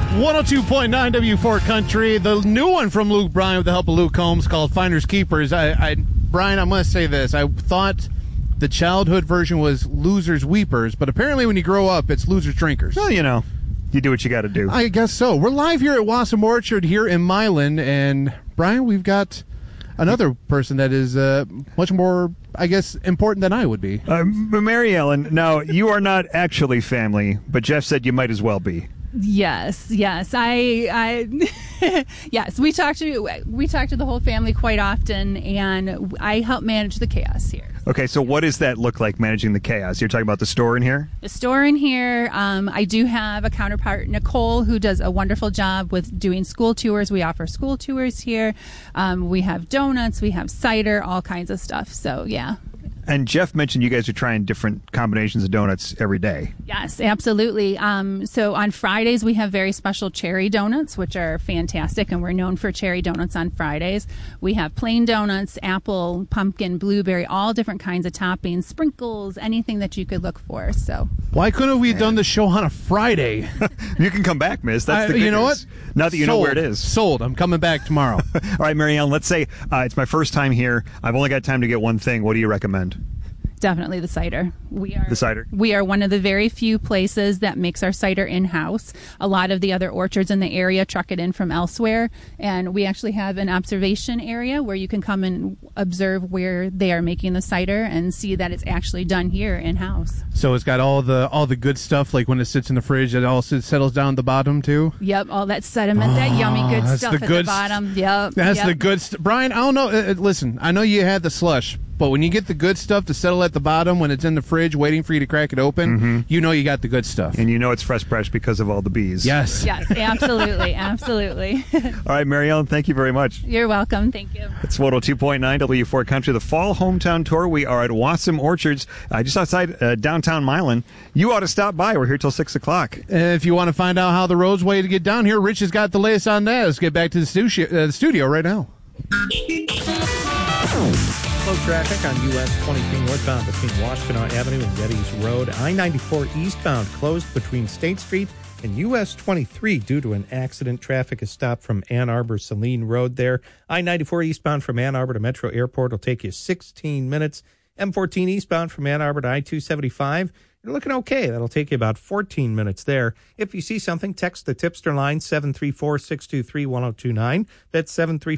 102.9 W4 Country. The new one from Luke Bryan with the help of Luke Combs called Finders Keepers. Brian, I'm going to say this. I thought the childhood version was Losers Weepers, but apparently when you grow up, it's Losers Drinkers. Well, you know, you do what you got to do. I guess so. We're live here at Wasm Orchard here in Milan, and Brian, we've got another person that is much more, I guess, important than I would be. Mary Ellen, now, you are not actually family, but Jeff said you might as well be. Yes. I yes, we talk to the whole family quite often, and I help manage the chaos here. Okay, so what does that look like, managing the chaos? You're talking about the store in here? The store in here, I do have a counterpart, Nicole, who does a wonderful job with doing school tours. We offer school tours here. We have donuts, we have cider, all kinds of stuff. So, yeah. And Jeff mentioned you guys are trying different combinations of donuts every day. Yes, absolutely. So on Fridays, we have very special cherry donuts, which are fantastic, and we're known for cherry donuts on Fridays. We have plain donuts, apple, pumpkin, blueberry, all different kinds of toppings, sprinkles, anything that you could look for. So why couldn't we have done the show on a Friday? You can come back, miss. That's the good You know news. what? Now that you know where it is. Sold. I'm coming back tomorrow. All right, Mary Ellen, let's say it's my first time here. I've only got time to get one thing. What do you recommend? Definitely the cider. The cider? We are one of the very few places that makes our cider in-house. A lot of the other orchards in the area truck it in from elsewhere, and we actually have an observation area where you can come and observe where they are making the cider and see that it's actually done here in-house. So it's got all the good stuff, like when it sits in the fridge, it all settles down at the bottom, too? Yep, all that sediment, that yummy good stuff at the bottom. Yep. That's the good stuff. Brian, I don't know. Listen, I know you had the slush, but when you get the good stuff to settle at the bottom when it's in the fridge waiting for you to crack it open, you know you got the good stuff. And you know it's fresh because of all the bees. Yes. Yes, absolutely, absolutely. All right, Mary Ellen, thank you very much. You're welcome. Thank you. It's 102.9 W4 Country, the Fall Hometown Tour. We are at Wasm Orchards, just outside downtown Milan. You ought to stop by. We're here till 6 o'clock. If you want to find out how the road's way to get down here, Rich has got the latest on that. Let's get back to the studio right now. Slow traffic on US 23 northbound between Washtenaw Avenue and Geddes Road. I-94 eastbound closed between State Street and US 23 due to an accident. Traffic is stopped from Ann Arbor Saline Road there. I-94 eastbound from Ann Arbor to Metro Airport will take you 16 minutes. M14 eastbound from Ann Arbor to I-275. You're looking okay. That'll take you about 14 minutes there. If you see something, text the tipster line 734-623-1029. That's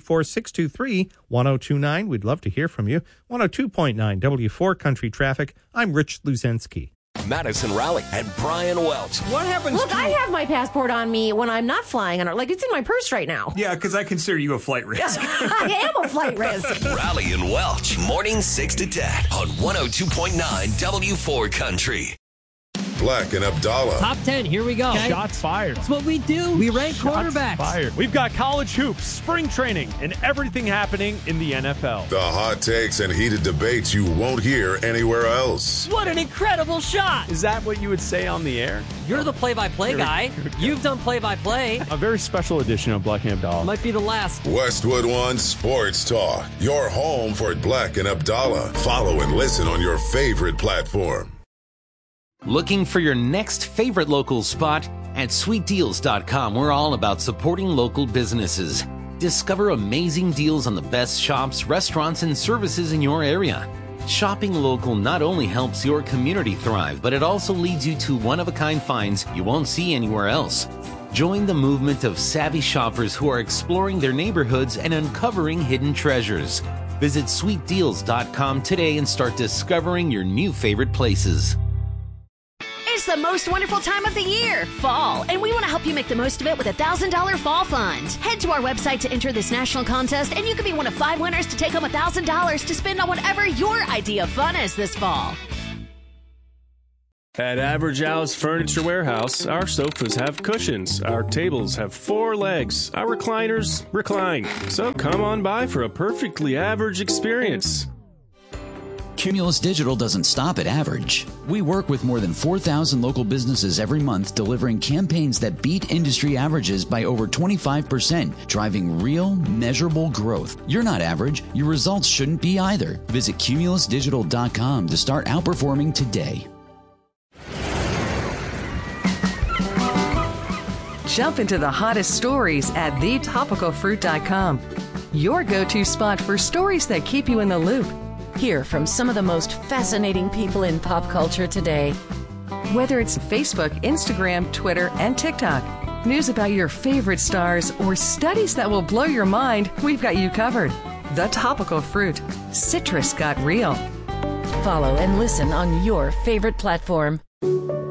734-623-1029. We'd love to hear from you. 102.9 W4 Country Traffic. I'm Rich Luzensky. Madison Raleigh and Brian Welch. What happens Look, I have my passport on me when I'm not flying. Like, it's in my purse right now. Yeah, because I consider you a flight risk. I am a flight risk. Raleigh and Welch, morning 6 to 10 on 102.9 W4 Country. Black and Abdallah. Top 10, here we go. Okay. Shots fired. That's what we do. We rank quarterbacks. Fired. We've got college hoops, spring training, and everything happening in the NFL. The hot takes and heated debates you won't hear anywhere else. What an incredible shot. Is that what you would say on the air? You're the play-by-play guy. You've done play-by-play. A very special edition of Black and Abdallah. Might be the last. Westwood One Sports Talk. Your home for Black and Abdallah. Follow and listen on your favorite platform. Looking for your next favorite local spot? At sweetdeals.com, we're all about supporting local businesses. Discover amazing deals on the best shops, restaurants, and services in your area. Shopping local not only helps your community thrive, but it also leads you to one-of-a-kind finds you won't see anywhere else. Join the movement of savvy shoppers who are exploring their neighborhoods and uncovering hidden treasures. Visit sweetdeals.com today and start discovering your new favorite places. It's the most wonderful time of the year, fall, and we want to help you make the most of it with a $1,000 fall fund. Head to our website to enter this national contest, and you could be one of 5 winners to take home $1,000 to spend on whatever your idea of fun is this fall. At Average Al's Furniture Warehouse, our sofas have cushions, our tables have 4 legs, our recliners recline. So come on by for a perfectly average experience. Cumulus Digital doesn't stop at average. We work with more than 4,000 local businesses every month, delivering campaigns that beat industry averages by over 25%, driving real, measurable growth. You're not average. Your results shouldn't be either. Visit cumulusdigital.com to start outperforming today. Jump into the hottest stories at thetopicalfruit.com. Your go-to spot for stories that keep you in the loop. Hear from some of the most fascinating people in pop culture today. Whether it's Facebook, Instagram, Twitter, and TikTok, news about your favorite stars, or studies that will blow your mind, we've got you covered. The Topical Fruit. Citrus got real. Follow and listen on your favorite platform.